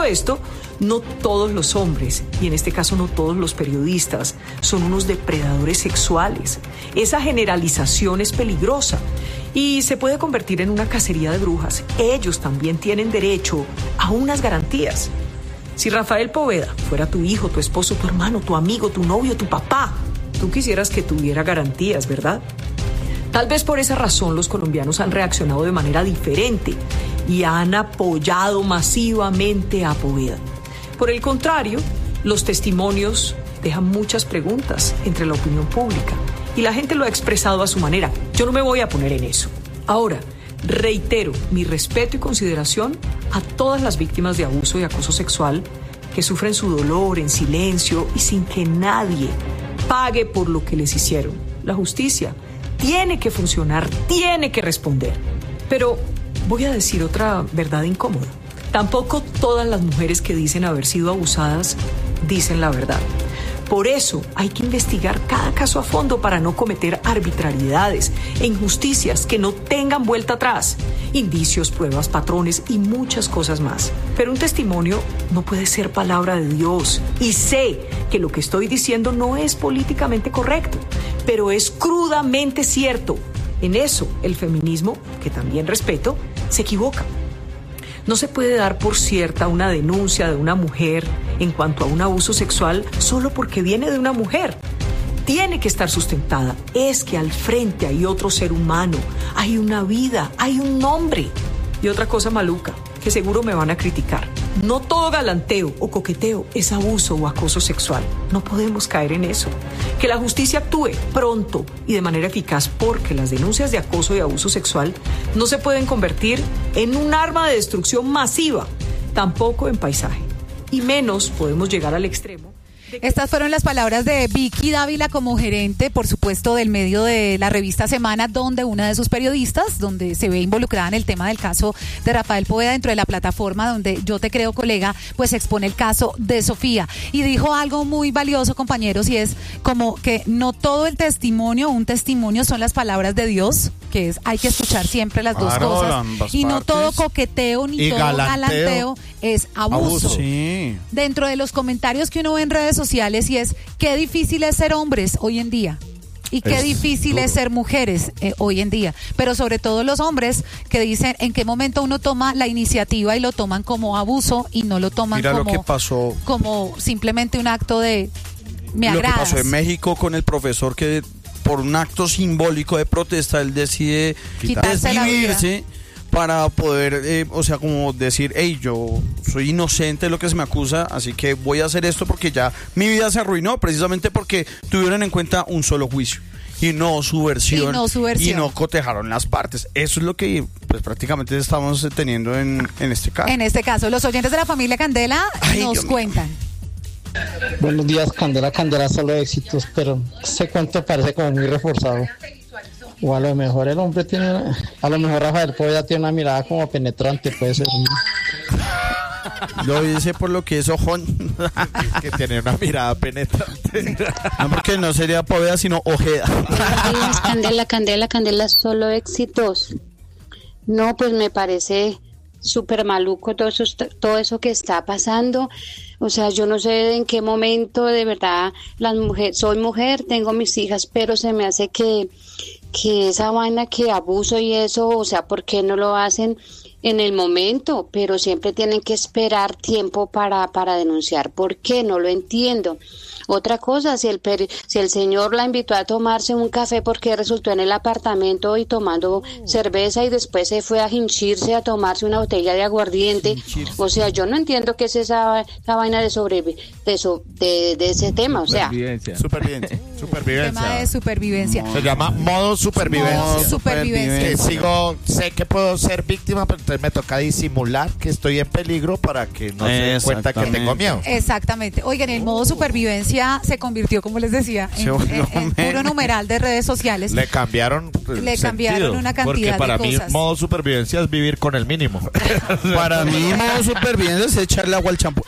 Dicho esto, no todos los hombres, y en este caso no todos los periodistas, son unos depredadores sexuales. Esa generalización es peligrosa y se puede convertir en una cacería de brujas. Ellos también tienen derecho a unas garantías. Si Rafael Poveda fuera tu hijo, tu esposo, tu hermano, tu amigo, tu novio, tu papá, tú quisieras que tuviera garantías, ¿verdad? Tal vez por esa razón los colombianos han reaccionado de manera diferente y han apoyado masivamente a Poveda. Por el contrario, los testimonios dejan muchas preguntas entre la opinión pública y la gente lo ha expresado a su manera. Yo no me voy a poner en eso. Ahora, reitero mi respeto y consideración a todas las víctimas de abuso y acoso sexual que sufren su dolor en silencio y sin que nadie pague por lo que les hicieron. La justicia tiene que funcionar, tiene que responder. Pero voy a decir otra verdad incómoda. Tampoco todas las mujeres que dicen haber sido abusadas dicen la verdad. Por eso hay que investigar cada caso a fondo para no cometer arbitrariedades e injusticias que no tengan vuelta atrás. Indicios, pruebas, patrones y muchas cosas más. Pero un testimonio no puede ser palabra de Dios. Y sé que lo que estoy diciendo no es políticamente correcto, pero es crudamente cierto. En eso el feminismo, que también respeto, se equivoca. No se puede dar por cierta una denuncia de una mujer en cuanto a un abuso sexual solo porque viene de una mujer. Tiene que estar sustentada. Es que al frente hay otro ser humano, hay una vida, hay un nombre. Y otra cosa maluca, que seguro me van a criticar. No todo galanteo o coqueteo es abuso o acoso sexual. No podemos caer en eso. Que la justicia actúe pronto y de manera eficaz, porque las denuncias de acoso y abuso sexual no se pueden convertir en un arma de destrucción masiva, tampoco en paisaje. Y menos podemos llegar al extremo. Estas fueron las palabras de Vicky Dávila como gerente, por supuesto, del medio de la revista Semana, donde una de sus periodistas, donde se ve involucrada en el tema del caso de Rafael Poveda, dentro de la plataforma donde Yo Te Creo, colega, pues expone el caso de Sofía. Y dijo algo muy valioso, compañeros, y es como que no todo el testimonio, un testimonio son las palabras de Dios, que es hay que escuchar siempre las dos cosas. Y no todo coqueteo ni todo galanteo es abuso. Sí. Dentro de los comentarios que uno ve en redes sociales, y es qué difícil es ser hombres hoy en día y qué difícil es ser mujeres hoy en día, pero sobre todo los hombres que dicen en qué momento uno toma la iniciativa y lo toman como abuso y no lo toman Mira como, lo que pasó, como simplemente un acto de me agradas. Lo que pasó en México con el profesor que por un acto simbólico de protesta él decide desvivirse para poder, o sea, como decir, hey, yo soy inocente de lo que se me acusa, así que voy a hacer esto porque ya mi vida se arruinó, precisamente porque tuvieron en cuenta un solo juicio y no su versión, y no cotejaron las partes. Eso es lo que pues prácticamente estamos teniendo en este caso. En este caso, los oyentes de la familia Candela nos cuentan. Buenos días, Candela, solo éxitos, pero ese cuento parece como muy reforzado. O a lo mejor el hombre tiene, a lo mejor Rafael Poveda tiene una mirada como penetrante, puede ser. Lo dice por lo que es ojón. Que tiene una mirada penetrante. No, porque no sería Poveda, sino Ojeda. Candela, solo éxitos. No, pues me parece súper maluco todo eso que está pasando. O sea, yo no sé en qué momento, de verdad, soy mujer, tengo mis hijas, pero se me hace que esa vaina que abuso y eso, o sea, ¿por qué no lo hacen en el momento? Pero siempre tienen que esperar tiempo para denunciar. ¿Por qué? No lo entiendo. Otra cosa, si el señor la invitó a tomarse un café porque resultó en el apartamento y tomando cerveza y después se fue a hinchirse a tomarse una botella de aguardiente, o sea, yo no entiendo qué es esa vaina de ese tema, o sea. Supervivencia. Tema de supervivencia. Se llama modo supervivencia. Sé que puedo ser víctima, pero entonces me toca disimular que estoy en peligro para que no se den cuenta que tengo miedo. Exactamente. Oigan, el modo supervivencia se convirtió, como les decía, en puro numeral de redes sociales. Le cambiaron una cantidad porque para de mí cosas. modo supervivencia es vivir con el mínimo. Para mí modo supervivencia es echarle agua al champú.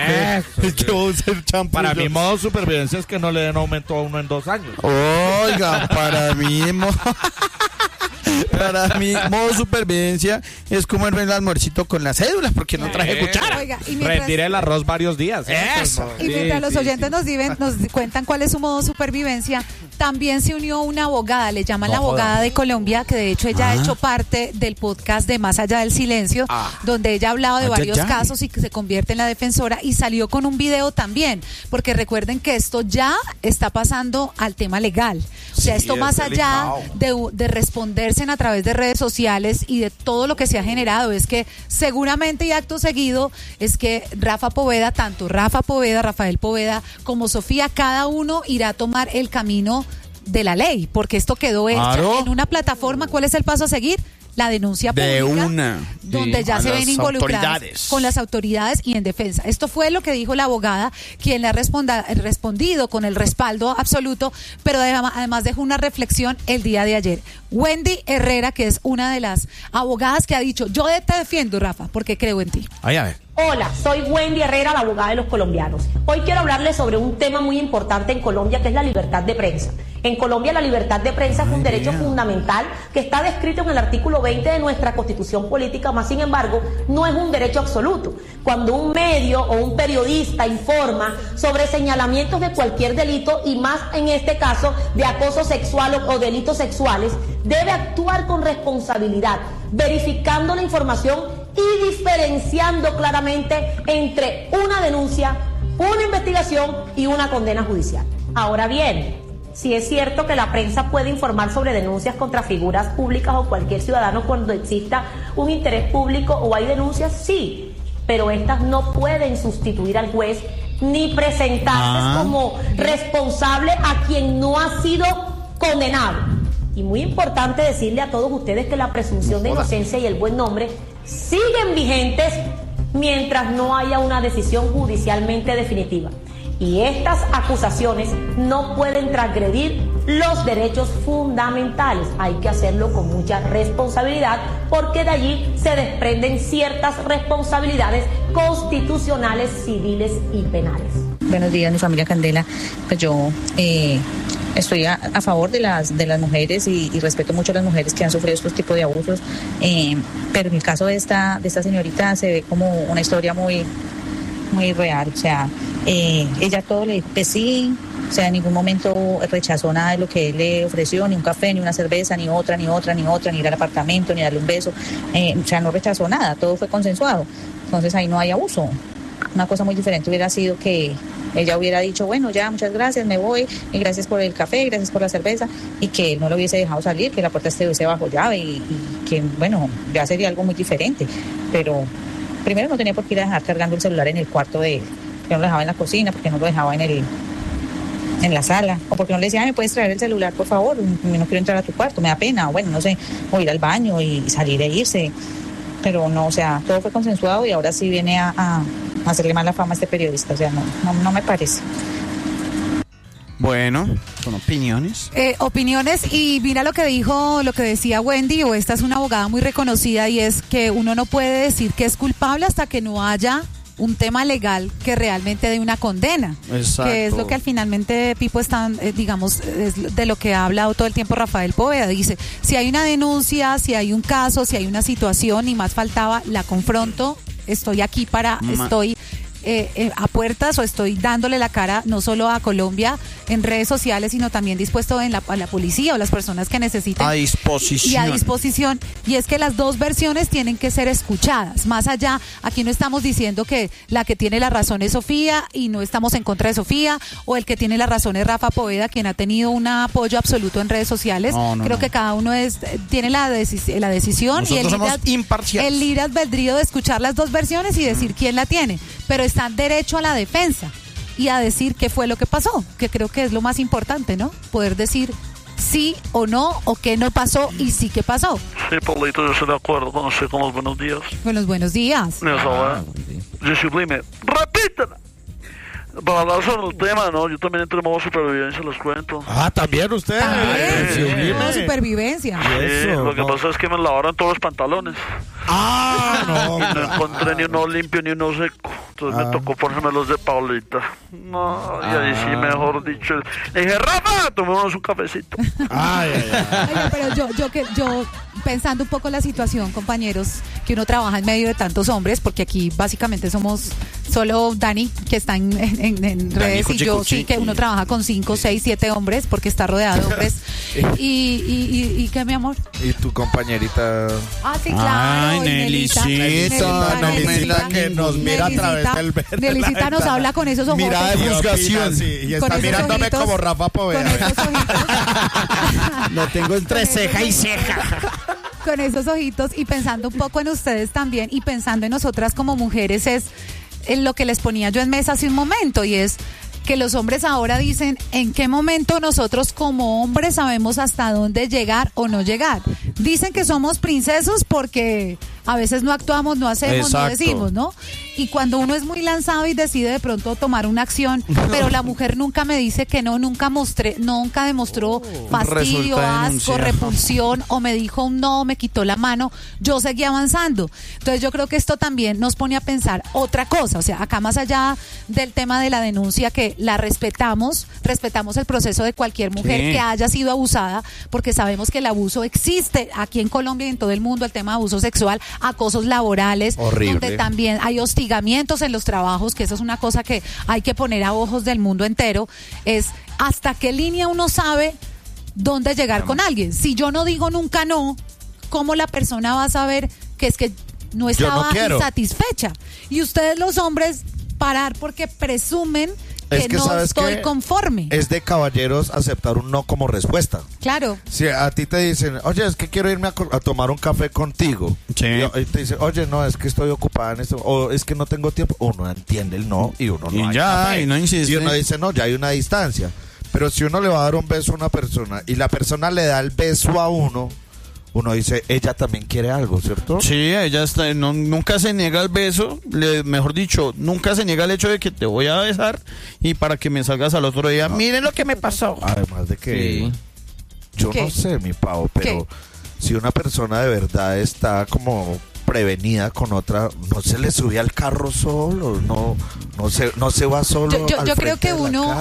Para mí modo supervivencia es que no le den aumento a uno en 2 años. Oiga, para mí Para mí, modo supervivencia es comerme el almuercito con las cédulas, porque no traje cuchara. Oiga, rendir el arroz varios días. Eso. Y mientras los oyentes nos cuentan cuál es su modo supervivencia, también se unió una abogada, le llaman la abogada de Colombia, que de hecho ella ha hecho parte del podcast de Más Allá del Silencio, donde ella ha hablado de varios casos y que se convierte en la defensora, y salió con un video también, porque recuerden que esto ya está pasando al tema legal. O sea, esto más allá de responderse a través de redes sociales y de todo lo que se ha generado, es que seguramente y acto seguido es que Rafael Poveda, como Sofía, cada uno irá a tomar el camino de la ley, porque esto quedó hecho en una plataforma. ¿Cuál es el paso a seguir? La denuncia pública, donde ya se ven involucrados con las autoridades y en defensa. Esto fue lo que dijo la abogada, quien le ha respondido con el respaldo absoluto, pero además dejó una reflexión el día de ayer. Wendy Herrera, que es una de las abogadas que ha dicho: yo te defiendo, Rafa, porque creo en ti. A ver. Hola, soy Wendy Herrera, la abogada de los colombianos. Hoy quiero hablarles sobre un tema muy importante en Colombia, que es la libertad de prensa. En Colombia la libertad de prensa es un derecho fundamental que está descrito en el artículo 20 de nuestra Constitución Política, más sin embargo no es un derecho absoluto. Cuando un medio o un periodista informa sobre señalamientos de cualquier delito, y más en este caso de acoso sexual o delitos sexuales, debe actuar con responsabilidad, verificando la información y diferenciando claramente entre una denuncia, una investigación y una condena judicial. Ahora bien, si es cierto que la prensa puede informar sobre denuncias contra figuras públicas o cualquier ciudadano cuando exista un interés público o hay denuncias, sí, pero estas no pueden sustituir al juez ni presentarse como responsable a quien no ha sido condenado. Y muy importante decirle a todos ustedes que la presunción de inocencia y el buen nombre siguen vigentes mientras no haya una decisión judicialmente definitiva. Y estas acusaciones no pueden transgredir los derechos fundamentales. Hay que hacerlo con mucha responsabilidad, porque de allí se desprenden ciertas responsabilidades constitucionales, civiles y penales. Buenos días, mi familia Candela. Pues yo estoy a favor de las mujeres y respeto mucho a las mujeres que han sufrido estos tipos de abusos, pero en el caso de esta señorita se ve como una historia muy real. O sea, ella todo le dijo que sí, o sea, en ningún momento rechazó nada de lo que él le ofreció, ni un café, ni una cerveza, ni otra, ni ir al apartamento, ni darle un beso, o sea, no rechazó nada, todo fue consensuado. Entonces ahí no hay abuso. Una cosa muy diferente hubiera sido que ella hubiera dicho: bueno, ya, muchas gracias, me voy, y gracias por el café, gracias por la cerveza, y que él no lo hubiese dejado salir, que la puerta estuviese bajo llave, y que, bueno, ya sería algo muy diferente. Pero primero no tenía por qué ir a dejar cargando el celular en el cuarto de él, que no lo dejaba en la cocina, porque no lo dejaba en la sala, o porque no le decía: ¿me puedes traer el celular, por favor? No quiero entrar a tu cuarto, me da pena, bueno, no sé, o ir al baño y salir e irse. Pero no, o sea, todo fue consensuado, y ahora sí viene a hacerle mala fama a este periodista. O sea, no me parece. Bueno, con opiniones. Opiniones, y mira lo que decía Wendy, o esta es una abogada muy reconocida, y es que uno no puede decir que es culpable hasta que no haya un tema legal que realmente dé una condena. Exacto. Que es lo que finalmente Pipo están, digamos, es de lo que ha hablado todo el tiempo Rafael Poveda. Dice: si hay una denuncia, si hay un caso, si hay una situación, y más faltaba, la confronto, estoy aquí estoy a puertas, o estoy dándole la cara no solo a Colombia en redes sociales, sino también dispuesto a la policía o las personas que necesiten. A disposición. Y a disposición. Y es que las dos versiones tienen que ser escuchadas. Más allá, aquí no estamos diciendo que la que tiene la razón es Sofía y no estamos en contra de Sofía, o el que tiene la razón es Rafa Poveda, quien ha tenido un apoyo absoluto en redes sociales. Creo que cada uno tiene la decisión. Nosotros somos imparciales. El libre albedrío de escuchar las dos versiones y decir quién la tiene. Pero están derecho a la defensa y a decir qué fue lo que pasó, que creo que es lo más importante, ¿no? Poder decir sí o no, o qué no pasó y sí que pasó. Sí, Paulito, yo estoy de acuerdo con usted, con los buenos días. Con los buenos días. Yo sublime. ¡Repítela! Para hablar sobre el tema, ¿no? Yo también entré en modo supervivencia, les cuento. ¿También usted? También, modo supervivencia. Sí, lo que pasa es que me lavaron todos los pantalones. No. No encontré ni uno limpio ni uno seco. entonces me tocó ponerme los de Paulita. No, y ahí sí, mejor dicho. Le dije, Rafa, tomémonos un cafecito. Oiga, pero yo pensando un poco la situación, compañeros, que uno trabaja en medio de tantos hombres, porque aquí básicamente somos solo Dani, que está en redes, y yo sí, que uno trabaja con 5, 6, 7 hombres, porque está rodeado de hombres. ¿Y qué, mi amor? ¿Y tu compañerita? Ah, sí, claro. Ay, Nelicita, que nos mira a través del verde. Nelicita nos habla con esos ojos. Mira de juzgación. Y está mirándome ojitos, como Rafa Poveda. Lo tengo entre ceja y ceja. Con esos ojitos, y pensando un poco en ustedes también, y pensando en nosotras como mujeres, es en lo que les ponía yo en mesa hace un momento, y es que los hombres ahora dicen en qué momento nosotros como hombres sabemos hasta dónde llegar o no llegar. Dicen que somos princesos porque a veces no actuamos, no hacemos, exacto, no decimos, ¿no? Y cuando uno es muy lanzado y decide de pronto tomar una acción, pero la mujer nunca me dice que no, nunca demostró fastidio, asco, repulsión, o me dijo un no, me quitó la mano, yo seguí avanzando. Entonces yo creo que esto también nos pone a pensar otra cosa, o sea, acá más allá del tema de la denuncia, que la respetamos el proceso de cualquier mujer que haya sido abusada, porque sabemos que el abuso existe aquí en Colombia y en todo el mundo, el tema de abuso sexual, acosos laborales, horrible, donde también hay hostigamientos en los trabajos, que eso es una cosa que hay que poner a ojos del mundo entero, es hasta qué línea uno sabe dónde llegar con alguien. Si yo no digo nunca no, ¿cómo la persona va a saber que es que no estaba insatisfecha? Y ustedes los hombres parar porque presumen que no estoy conforme. Es de caballeros aceptar un no como respuesta. Claro. Si a ti te dicen, oye, es que quiero irme a tomar un café contigo. Sí. Y te dicen, oye, no, es que estoy ocupada en esto, o es que no tengo tiempo. Uno entiende el no y uno no. Y ya, y no insiste. Y uno dice, no, ya hay una distancia. Pero si uno le va a dar un beso a una persona y la persona le da el beso a uno dice, ella también quiere algo, ¿cierto? Sí, ella nunca se niega el beso, mejor dicho, nunca se niega el hecho de que te voy a besar y para que me salgas al otro día, miren lo que me pasó. Además de que, yo no sé, mi Pau, pero si una persona de verdad está como prevenida con otra, no se le sube al carro solo, no se va solo. Yo creo que uno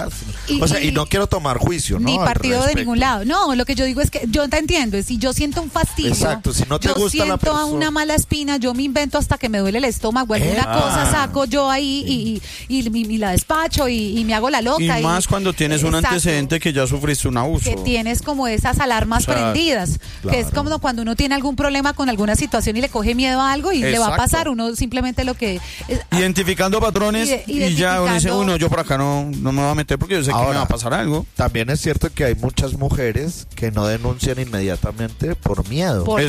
y no quiero tomar juicio, ni partido de ningún lado. No, lo que yo digo es que yo te entiendo, es si yo siento un fastidio, exacto, si no te gusta siento la persona, una mala espina, yo me invento hasta que me duele el estómago, alguna cosa saco yo ahí y la despacho y me hago la loca. Y más cuando tienes un antecedente que ya sufriste un abuso. Que tienes como esas alarmas prendidas, claro, que es como cuando uno tiene algún problema con alguna situación y le coge miedo a algo y le va a pasar, uno simplemente lo que... Identificando patrones y ya uno dice, yo por acá no me voy a meter porque yo sé que me va a pasar algo. También es cierto que hay muchas mujeres que no denuncian inmediatamente por miedo. O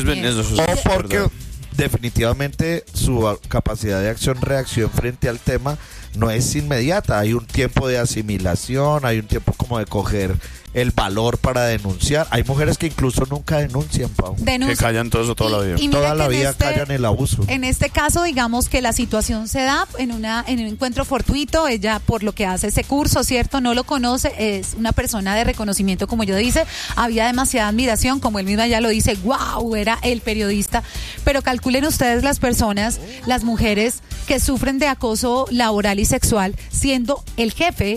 porque definitivamente su capacidad de acción-reacción frente al tema no es inmediata. Hay un tiempo de asimilación, hay un tiempo como de coger el valor para denunciar. Hay mujeres que incluso nunca denuncian, Pau. Que callan todo eso toda la vida. Toda la vida callan el abuso. En este caso, digamos que la situación se da en un encuentro fortuito. Ella, por lo que hace ese curso, ¿cierto? No lo conoce, es una persona de reconocimiento, como yo dice. Había demasiada admiración, como él mismo ya lo dice, wow, era el periodista. Pero calculen ustedes las personas, las mujeres que sufren de acoso laboral y sexual, siendo el jefe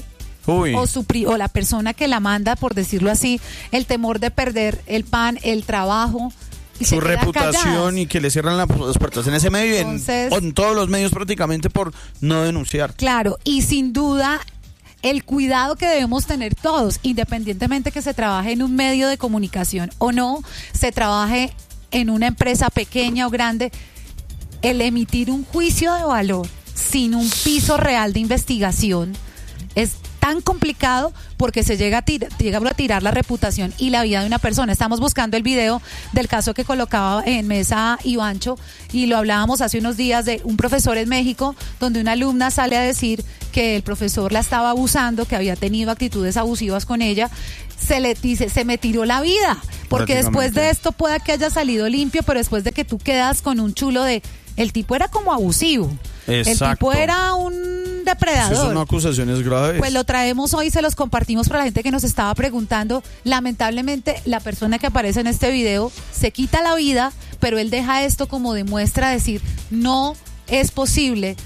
o la persona que la manda, por decirlo así, el temor de perder el pan, el trabajo, y su reputación, y que le cierran las puertas en ese medio. Entonces, en todos los medios prácticamente, por no denunciar. Claro, y sin duda el cuidado que debemos tener todos, independientemente que se trabaje en un medio de comunicación o no, se trabaje en una empresa pequeña o grande, el emitir un juicio de valor sin un piso real de investigación es tan complicado, porque se llega a tirar la reputación y la vida de una persona. Estamos buscando el video del caso que colocaba en mesa Ivancho, y lo hablábamos hace unos días de un profesor en México, donde una alumna sale a decir que el profesor la estaba abusando, que había tenido actitudes abusivas con ella. Se le dice, se me tiró la vida, porque después de esto pueda que haya salido limpio, pero después de que tú quedas con un chulo de, el tipo era como abusivo. Exacto. El tipo era un depredador. Son acusaciones graves. Pues lo traemos hoy, se los compartimos para la gente que nos estaba preguntando. Lamentablemente, la persona que aparece en este video se quita la vida, pero él deja esto como demuestra decir, no es posible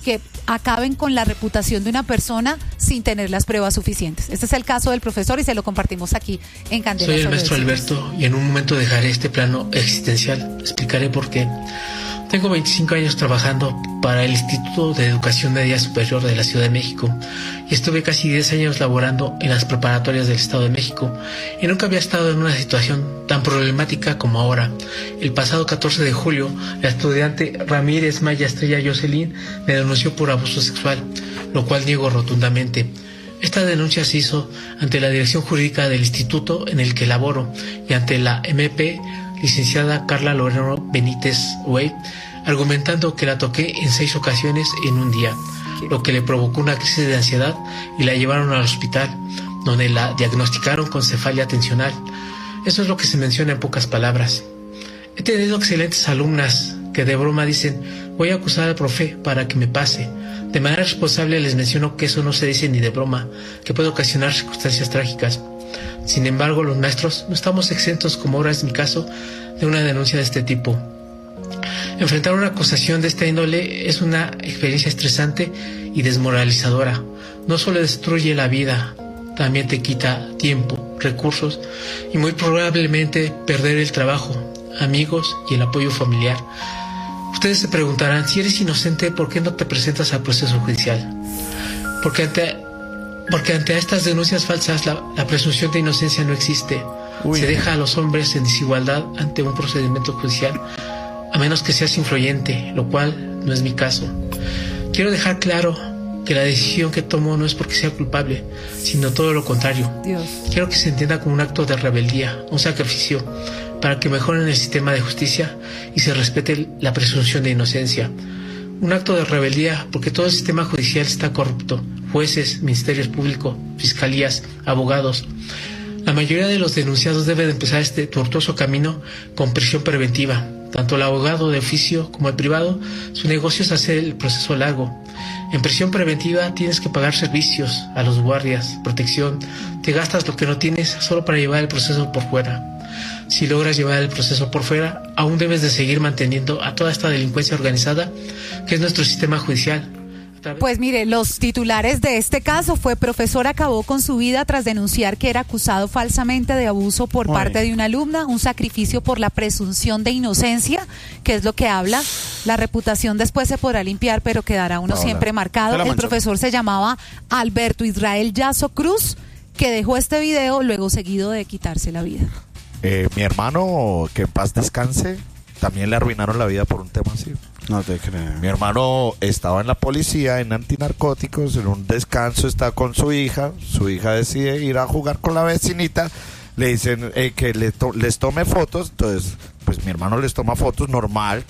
que acaben con la reputación de una persona sin tener las pruebas suficientes. Este es el caso del profesor y se lo compartimos aquí en Candela. Soy el maestro Alberto y en un momento dejaré este plano existencial. Explicaré por qué. Tengo 25 años trabajando para el Instituto de Educación Media Superior de la Ciudad de México y estuve casi 10 años laborando en las preparatorias del Estado de México y nunca había estado en una situación tan problemática como ahora. El pasado 14 de julio, la estudiante Ramírez Maya Estrella Jocelyn me denunció por abuso sexual, lo cual niego rotundamente. Esta denuncia se hizo ante la dirección jurídica del instituto en el que laboro y ante la MP licenciada Carla Loreno Benítez Wey, argumentando que la toqué en 6 ocasiones en un día, lo que le provocó una crisis de ansiedad y la llevaron al hospital, donde la diagnosticaron con cefalia tensional. Eso es lo que se menciona en pocas palabras. He tenido excelentes alumnas que de broma dicen: voy a acusar al profe para que me pase. De manera responsable les menciono que eso no se dice ni de broma, que puede ocasionar circunstancias trágicas. Sin embargo, los maestros no estamos exentos, como ahora es mi caso, de una denuncia de este tipo. Enfrentar una acusación de esta índole es una experiencia estresante y desmoralizadora. No solo destruye la vida, también te quita tiempo, recursos y muy probablemente perder el trabajo, amigos y el apoyo familiar. Ustedes se preguntarán: si eres inocente, ¿por qué no te presentas al proceso judicial? Porque ante estas denuncias falsas la presunción de inocencia no existe. Se deja a los hombres en desigualdad ante un procedimiento judicial, a menos que seas influyente, lo cual no es mi caso. Quiero dejar claro que la decisión que tomo no es porque sea culpable, sino todo lo contrario. Dios. Quiero que se entienda como un acto de rebeldía, un sacrificio, para que mejoren el sistema de justicia y se respete la presunción de inocencia. Un acto de rebeldía porque todo el sistema judicial está corrupto. Jueces, ministerios públicos, fiscalías, abogados. La mayoría de los denunciados deben empezar este tortuoso camino con prisión preventiva. Tanto el abogado de oficio como el privado, su negocio es hacer el proceso largo. En prisión preventiva tienes que pagar servicios a los guardias, protección. Te gastas lo que no tienes solo para llevar el proceso por fuera. Si logras llevar el proceso por fuera, aún debes de seguir manteniendo a toda esta delincuencia organizada que es nuestro sistema judicial. Pues mire, los titulares de este caso fue: profesor acabó con su vida tras denunciar que era acusado falsamente de abuso por parte de una alumna, un sacrificio por la presunción de inocencia, que es lo que habla. La reputación después se podrá limpiar, pero quedará uno siempre marcado. El profesor se llamaba Alberto Israel Yazo Cruz, que dejó este video luego seguido de quitarse la vida. Mi hermano, que en paz descanse, también le arruinaron la vida por un tema así. No te creo. Mi hermano estaba en la policía, en antinarcóticos, en un descanso, está con su hija decide ir a jugar con la vecinita, le dicen que les tome fotos, entonces pues mi hermano les toma fotos normal,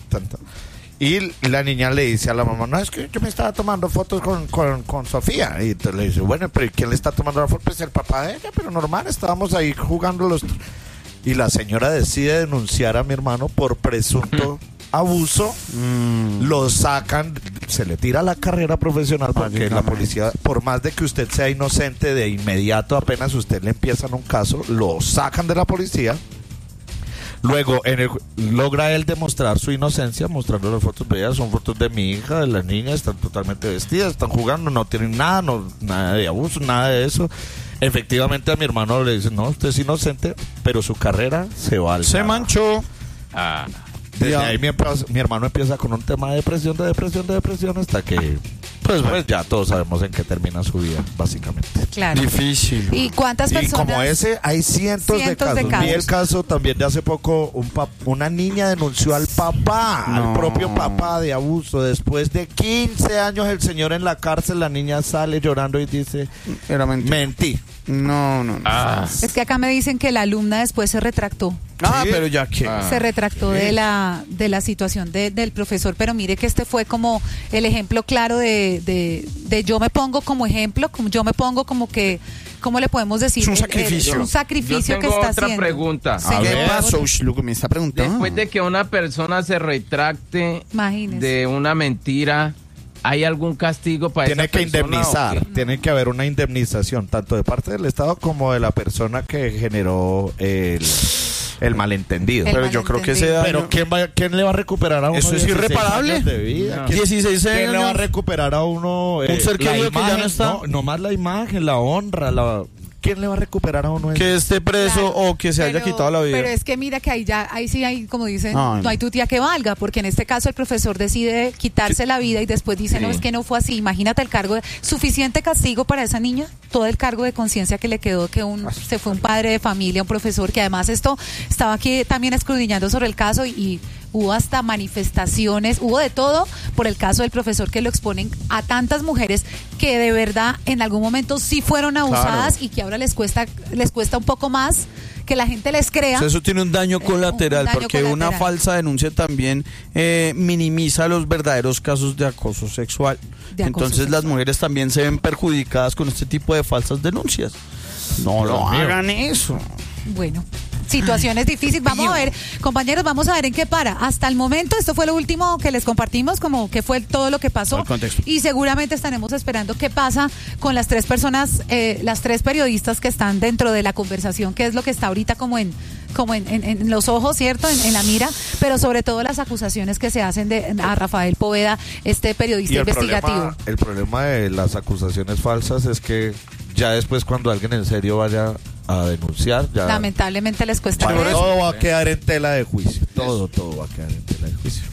y la niña le dice a la mamá: no, es que yo me estaba tomando fotos con Sofía, y entonces le dice: bueno, pero ¿quién le está tomando la foto? Pues el papá de ella, pero normal, estábamos ahí jugando los... Y la señora decide denunciar a mi hermano por presunto abuso. Lo sacan, se le tira la carrera profesional, porque la policía, por más de que usted sea inocente, de inmediato apenas usted le empiezan un caso, lo sacan de la policía. Luego logra él demostrar su inocencia mostrando las fotos. Vean, son fotos de mi hija, de la niña, están totalmente vestidas, están jugando, no tienen nada de abuso, nada de eso. Efectivamente a mi hermano le dicen: no, usted es inocente, pero su carrera se va al... Se manchó. Desde ahí mi hermano empieza con un tema de depresión, hasta que pues ya todos sabemos en qué termina su vida, básicamente. Claro. Difícil. ¿Y cuántas personas? Y como ese, hay cientos de casos. Vi el caso también de hace poco, una niña denunció al papá, al propio papá, de abuso. Después de 15 años el señor en la cárcel, la niña sale llorando y dice: era mentira. Mentí. No. Es que acá me dicen que la alumna después se retractó. ¿Sí? Pero ya que... Se retractó de la situación del profesor, pero mire que este fue como el ejemplo claro de yo me pongo como ejemplo, yo me pongo como que, ¿cómo le podemos decir? Es un sacrificio. Un sacrificio que está haciendo. Otra pregunta. ¿Qué pasó? Lo que me está preguntando. Después de que una persona se retracte de una mentira, ¿hay algún castigo para esa persona? Tiene que indemnizar, tiene que haber una indemnización, tanto de parte del Estado como de la persona que generó el malentendido. Pero yo creo que ese daño... Pero ¿quién le va a recuperar a uno? Eso es irreparable. De vida? 16 años. ¿Quién le va a recuperar a uno un ser querido que ya no está? No más la imagen, la honra, ¿quién le va a recuperar a uno eso? Que esté preso o que se haya quitado la vida. Pero es que mira que ahí sí hay, como dicen, no hay tu tía que valga, porque en este caso el profesor decide quitarse la vida y después dice, no, es que no fue así. Imagínate el cargo, suficiente castigo para esa niña, todo el cargo de conciencia que le quedó, que se fue un padre de familia, un profesor, que además esto estaba aquí también escudriñando sobre el caso y hubo hasta manifestaciones, hubo de todo por el caso del profesor, que lo exponen a tantas mujeres que de verdad en algún momento sí fueron abusadas, y que ahora les cuesta un poco más que la gente les crea. Eso tiene un daño colateral, porque una falsa denuncia también minimiza los verdaderos casos de acoso sexual. Entonces las mujeres también se ven perjudicadas con este tipo de falsas denuncias. No lo hagan eso. Bueno, situaciones difíciles. Vamos a ver, compañeros, vamos a ver en qué para. Hasta el momento, esto fue lo último que les compartimos, como que fue todo lo que pasó. Y seguramente estaremos esperando qué pasa con las 3 personas, las 3 periodistas que están dentro de la conversación, que es lo que está ahorita como en los ojos, ¿cierto? En la mira, pero sobre todo las acusaciones que se hacen a Rafael Poveda, este periodista investigativo. El problema de las acusaciones falsas es que ya después, cuando alguien en serio vaya a denunciar, ya lamentablemente les cuesta. Todo va a quedar en tela de juicio. Todo va a quedar en tela de juicio.